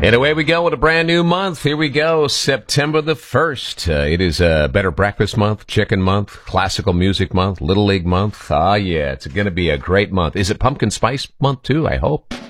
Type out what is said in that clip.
And away we go with a brand new month. Here we go, September the 1st. It is a Better Breakfast Month, Chicken Month, Classical Music Month, Little League Month. Ah, yeah, it's going to be a great month. Is it Pumpkin Spice Month, too? I hope.